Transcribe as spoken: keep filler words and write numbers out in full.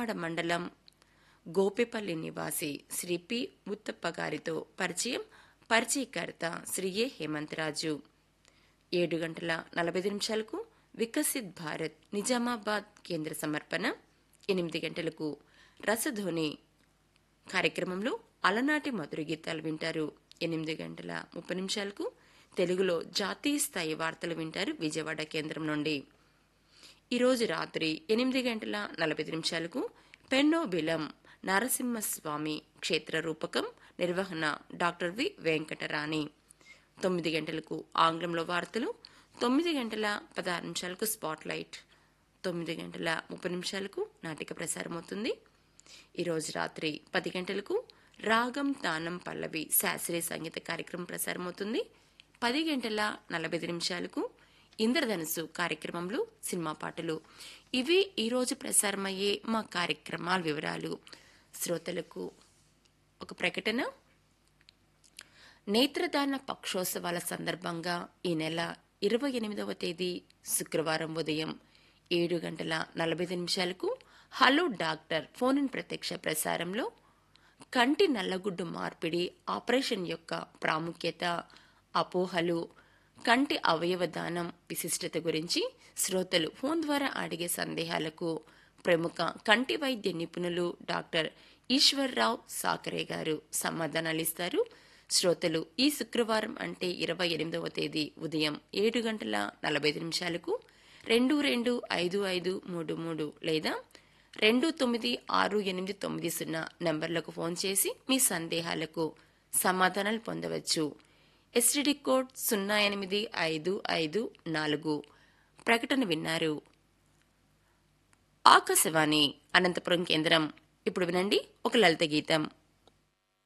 వేములవాడ మండలం గోపెపల్లి నివాసి శ్రీ పి ముత్తప్ప గారితో పరిచయం. పరిచయకర్త శ్రీ ఏ హేమంతరాజు. ఏడు గంటల నలభై నిమిషాలకు వికసిత్ భారత్ నిజామాబాద్ కేంద్ర సమర్పణ. ఎనిమిది గంటలకు రసధ్వని కార్యక్రమంలో అలనాటి మధుర గీతాలు వింటారు. ఎనిమిది గంటల ముప్పై నిమిషాలకు తెలుగులో జాతీయ స్థాయి వార్తలు వింటారు విజయవాడ కేంద్రం నుండి. ఈరోజు రాత్రి ఎనిమిది గంటల నలభై నిమిషాలకు పెన్నోబిలం నరసింహస్వామి క్షేత్ర రూపకం నిర్వహణ డాక్టర్ వి వెంకటరాణి. తొమ్మిది గంటలకు ఆంగ్లంలో వార్తలు. తొమ్మిది గంటల పదహారు నిమిషాలకు స్పాట్ లైట్. తొమ్మిది గంటల ముప్పై నిమిషాలకు నాటిక ప్రసారమవుతుంది. ఈరోజు రాత్రి పది గంటలకు రాగం తానం పల్లవి శాస్త్రీయ సంగీత కార్యక్రమం ప్రసారమవుతుంది. పది గంటల నలభై నిమిషాలకు ఇంద్రధనుసు కార్యక్రమంలో సినిమా పాటలు. ఇవి ఈరోజు ప్రసారమయ్యే మా కార్యక్రమాల వివరాలు. శ్రోతలకు ఒక ప్రకటన. నేత్రదాన పక్షోత్సవాల సందర్భంగా ఈ నెల ఇరవై ఎనిమిదవ తేదీ శుక్రవారం ఉదయం ఏడు గంటల నలభై నిమిషాలకు హలో డాక్టర్ ఫోన్ ఇన్ ప్రత్యక్ష ప్రసారంలో కంటి నల్లగుడ్డు మార్పిడి ఆపరేషన్ యొక్క ప్రాముఖ్యత, అపోహలు, కంటి అవయవ దానం విశిష్టత గురించి శ్రోతలు ఫోన్ ద్వారా అడిగే సందేహాలకు ప్రముఖ కంటి వైద్య నిపుణులు డాక్టర్ ఈశ్వర్రావు సాకరే గారు సమాధానాలు ఇస్తారు. శ్రోతలు ఈ శుక్రవారం అంటే ఇరవై ఎనిమిదవ తేదీ ఉదయం ఏడు గంటల నలభై నిమిషాలకు రెండు రెండు ఐదు ఐదు మూడు మూడు లేదా రెండు తొమ్మిది ఆరు ఎనిమిది తొమ్మిది సున్నా నంబర్లకు ఫోన్ చేసి మీ సందేహాలకు సమాధానాలు పొందవచ్చు. ఎస్టీడీ కోడ్ సున్నా ఎనిమిది ఐదు ఐదు నాలుగు. ప్రకటన విన్నారు. ఆకాశవాణి అనంతపురం కేంద్రం. ఇప్పుడు వినండి ఒక లలిత గీతం.